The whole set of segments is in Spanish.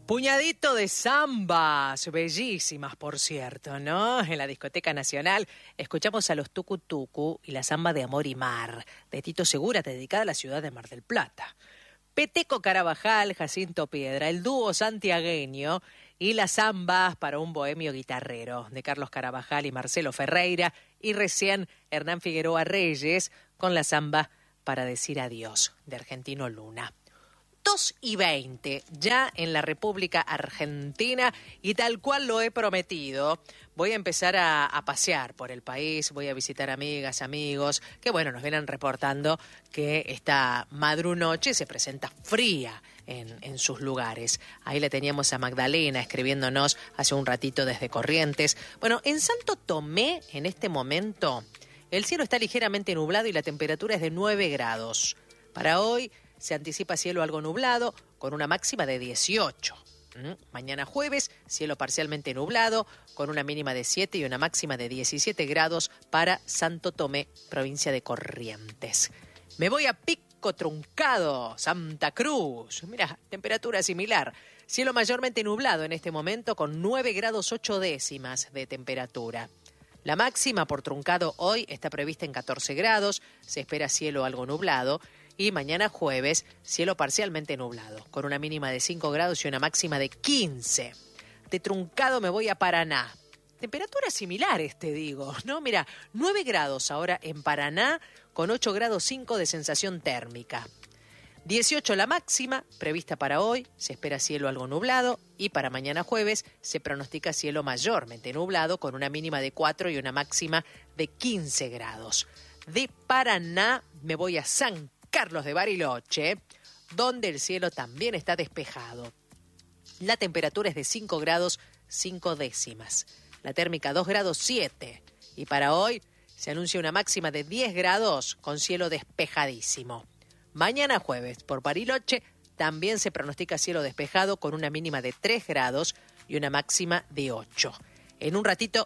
Puñadito de zambas, bellísimas por cierto, ¿no? En la Discoteca Nacional escuchamos a los Tucu Tucu y la zamba de Amor y Mar, de Tito Segura, dedicada a la ciudad de Mar del Plata. Peteco Carabajal, Jacinto Piedra, el dúo santiagueño y las zambas para un bohemio guitarrero, de Carlos Carabajal y Marcelo Ferreira, y recién Hernán Figueroa Reyes con la zamba para decir adiós, de Argentino Luna. 2:20, ya en la República Argentina, y tal cual lo he prometido, voy a empezar a pasear por el país, voy a visitar amigas, amigos, que bueno, nos vienen reportando que esta madrunoche se presenta fría en sus lugares. Ahí le teníamos a Magdalena escribiéndonos hace un ratito desde Corrientes. Bueno, en Santo Tomé, en este momento, el cielo está ligeramente nublado y la temperatura es de 9 grados. Para hoy se anticipa cielo algo nublado, con una máxima de 18. Mañana jueves, cielo parcialmente nublado, con una mínima de 7 y una máxima de 17 grados para Santo Tomé, provincia de Corrientes. Me voy a Pico Truncado, Santa Cruz. Mira, temperatura similar. Cielo mayormente nublado en este momento, con 9 grados 8 décimas de temperatura. La máxima por Truncado hoy está prevista en 14 grados, se espera cielo algo nublado. Y mañana jueves, cielo parcialmente nublado, con una mínima de 5 grados y una máxima de 15. De Truncado me voy a Paraná. Temperaturas similares, te digo, ¿no? Mira, 9 grados ahora en Paraná, con 8 grados 5 de sensación térmica. 18 la máxima, prevista para hoy, se espera cielo algo nublado. Y para mañana jueves se pronostica cielo mayormente nublado, con una mínima de 4 y una máxima de 15 grados. De Paraná me voy a San Carlos de Bariloche, donde el cielo también está despejado. La temperatura es de 5 grados 5 décimas. La térmica 2 grados 7. Y para hoy se anuncia una máxima de 10 grados con cielo despejadísimo. Mañana jueves por Bariloche también se pronostica cielo despejado con una mínima de 3 grados y una máxima de 8. En un ratito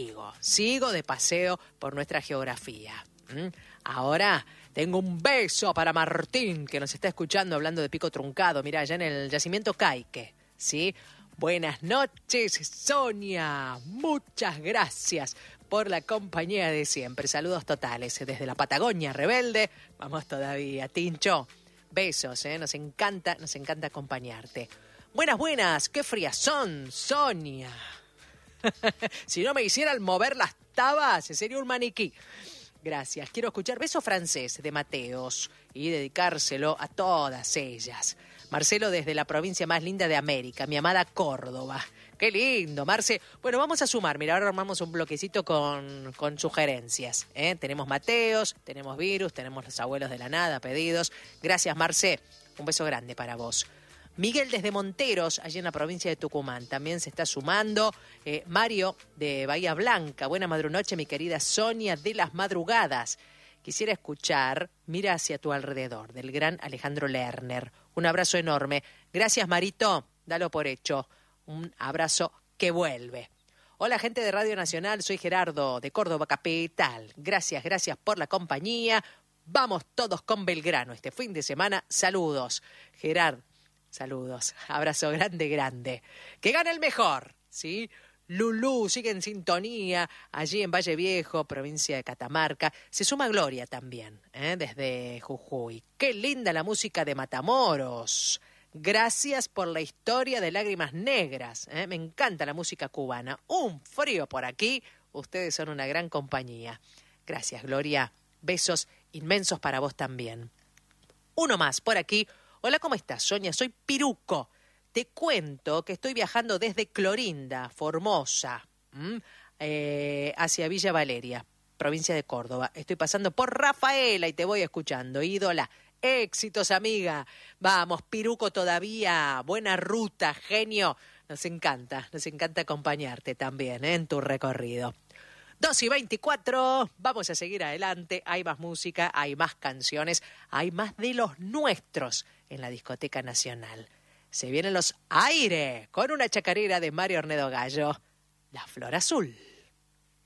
sigo de paseo por nuestra geografía. Ahora tengo un beso para Martín, que nos está escuchando hablando de Pico Truncado. Mirá, allá en el yacimiento Caique, ¿sí? Buenas noches, Sonia. Muchas gracias por la compañía de siempre. Saludos totales desde la Patagonia Rebelde. Vamos todavía, Tincho. Besos, nos encanta acompañarte. Buenas, qué frías son, Sonia. Si no me hicieran mover las tabas, sería un maniquí. Gracias. Quiero escuchar Beso Francés de Mateos y dedicárselo a todas ellas. Marcelo desde la provincia más linda de América, mi amada Córdoba. ¡Qué lindo, Marce! Bueno, vamos a sumar. Mira, ahora armamos un bloquecito con sugerencias. Tenemos Mateos, tenemos Virus, tenemos Los Abuelos de la Nada, pedidos. Gracias, Marce. Un beso grande para vos. Miguel desde Monteros, allí en la provincia de Tucumán, también se está sumando. Mario de Bahía Blanca, buena madrunoche, mi querida Sonia de las Madrugadas. Quisiera escuchar Mira hacia tu alrededor, del gran Alejandro Lerner. Un abrazo enorme. Gracias, Marito, dalo por hecho. Un abrazo que vuelve. Hola, gente de Radio Nacional, soy Gerardo de Córdoba Capital. Gracias por la compañía. Vamos todos con Belgrano este fin de semana. Saludos, Gerardo. Saludos, abrazo grande. Que gane el mejor, ¿sí? Lulú sigue en sintonía allí en Valle Viejo, provincia de Catamarca. Se suma Gloria también, desde Jujuy. Qué linda la música de Matamoros. Gracias por la historia de Lágrimas Negras. Me encanta la música cubana. Un frío por aquí. Ustedes son una gran compañía. Gracias, Gloria. Besos inmensos para vos también. Uno más por aquí. Hola, ¿cómo estás, Sonia? Soy Piruco. Te cuento que estoy viajando desde Clorinda, Formosa, hacia Villa Valeria, provincia de Córdoba. Estoy pasando por Rafaela y te voy escuchando. Ídola, éxitos, amiga. Vamos, Piruco todavía. Buena ruta, genio. Nos encanta acompañarte también en tu recorrido. 2:24, vamos a seguir adelante. Hay más música, hay más canciones, hay más de los nuestros en la Discoteca Nacional. Se vienen los Aire con una chacarera de Mario Ornedo Gallo, La Flor Azul.